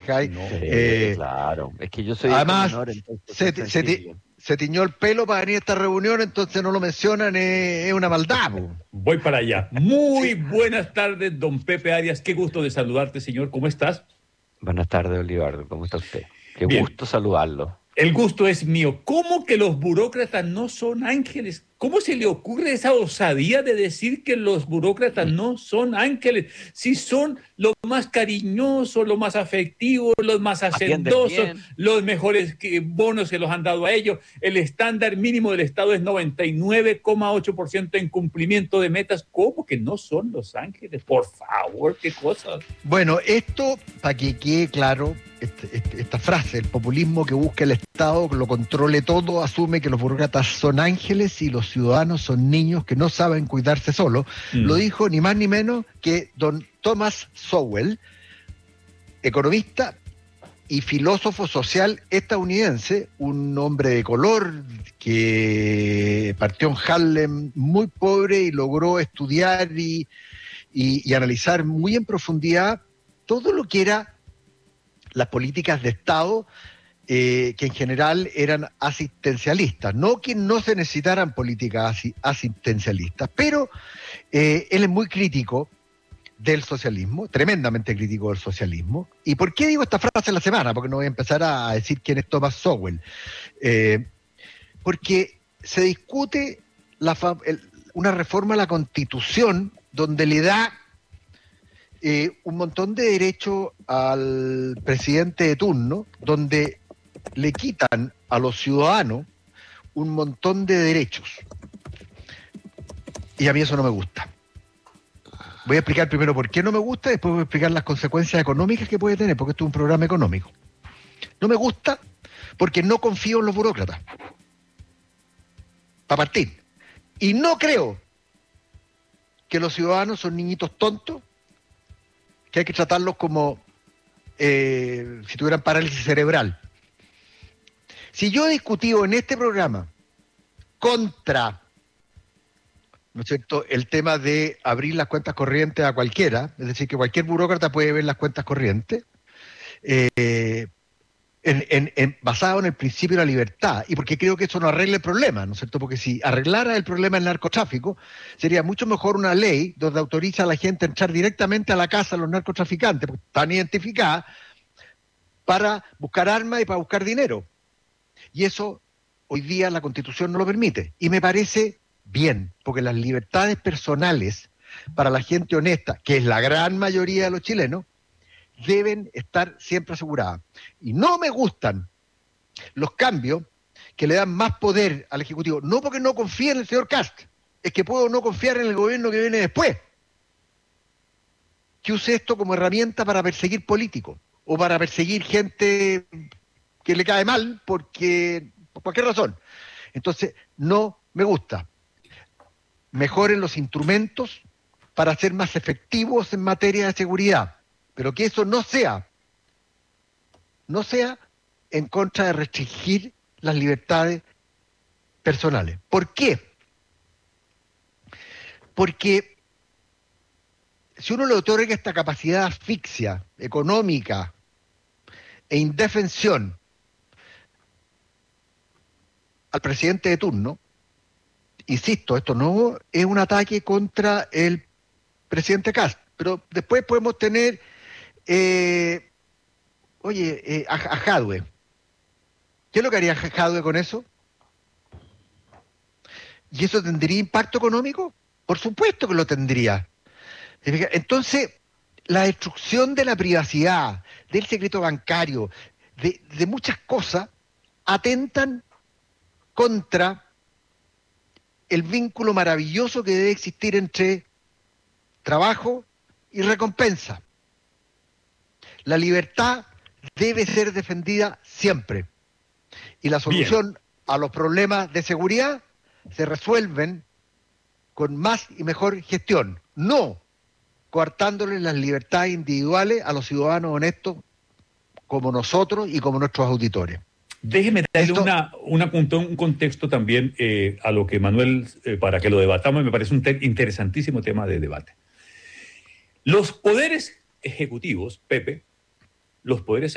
fijáis? No, Claro. Es que yo soy Además, menor, entonces se, soy se, tranquilo. se tiñó el pelo para venir a esta reunión, entonces no lo mencionan, es una maldad, po. voy para allá. Muy Sí. buenas tardes, don Pepe Arias. Qué gusto de saludarte, señor. ¿Cómo estás? Buenas tardes, Olivardo. ¿Cómo está usted? Qué Bien. gusto saludarlo. El gusto es mío. ¿Cómo que los burócratas no son ángeles? ¿Cómo se le ocurre esa osadía de decir que los burócratas no son ángeles? Si son los más cariñosos, los más afectivos, los más Atienden hacendosos, bien. los mejores bonos se los han dado a ellos. El estándar mínimo del Estado es 99,8% en cumplimiento de metas. ¿Cómo que no son los ángeles? Por favor, qué cosas. Bueno, esto, para que quede claro, esta frase, el populismo que busca el Estado, que lo controle todo, asume que los burócratas son ángeles y los ciudadanos son niños que no saben cuidarse solos. Lo dijo ni más ni menos que don Thomas Sowell, economista y filósofo social estadounidense, un hombre de color que partió en Harlem muy pobre y logró estudiar y analizar muy en profundidad todo lo que era las políticas de Estado, que en general eran asistencialistas, no que no se necesitaran políticas asistencialistas, pero él es muy crítico del socialismo, tremendamente crítico del socialismo. ¿Y por qué digo esta frase en la semana? Porque no voy a empezar a decir quién es Thomas Sowell. Porque se discute una reforma a la Constitución donde le da un montón de derechos al presidente de turno, donde le quitan a los ciudadanos un montón de derechos. Y a mí eso no me gusta. Voy a explicar primero por qué no me gusta, después voy a explicar las consecuencias económicas que puede tener, porque esto es un programa económico. No me gusta porque no confío en los burócratas. Para partir. Y no creo que los ciudadanos son niñitos tontos, que hay que tratarlos como si tuvieran parálisis cerebral. Si yo he discutido en este programa contra, ¿no es cierto?, el tema de abrir las cuentas corrientes a cualquiera, es decir, que cualquier burócrata puede ver las cuentas corrientes, basado en el principio de la libertad, y porque creo que eso no arregla el problema, ¿no es cierto? Porque si arreglara el problema del narcotráfico, sería mucho mejor una ley donde autoriza a la gente a entrar directamente a la casa de los narcotraficantes, porque están identificadas, para buscar armas y para buscar dinero. Y eso hoy día la Constitución no lo permite. Y me parece bien, porque las libertades personales para la gente honesta, que es la gran mayoría de los chilenos, deben estar siempre aseguradas. Y no me gustan los cambios que le dan más poder al Ejecutivo, no porque no confíe en el señor Kast, es que puedo no confiar en el gobierno que viene después, que use esto como herramienta para perseguir políticos o para perseguir gente que le cae mal por cualquier razón. Entonces, no me gusta. Mejoren los instrumentos para ser más efectivos en materia de seguridad, pero que eso no sea en contra de restringir las libertades personales. ¿Por qué? Porque si uno le otorga esta capacidad de asfixia económica e indefensión al presidente de turno, insisto, esto no es un ataque contra el presidente Kast, pero después podemos tener a Jadwe. ¿Qué es lo que haría Jadwe con eso? ¿Y eso tendría impacto económico? Por supuesto que lo tendría. Entonces, la destrucción de la privacidad, del secreto bancario, de muchas cosas, atentan contra el vínculo maravilloso que debe existir entre trabajo y recompensa. La libertad debe ser defendida siempre. Y la solución a los problemas de seguridad se resuelven con más y mejor gestión, no coartándoles las libertades individuales a los ciudadanos honestos como nosotros y como nuestros auditores. Déjeme darle un contexto también a lo que Manuel, para que lo debatamos, me parece un interesantísimo tema de debate. Los poderes ejecutivos, Pepe, los poderes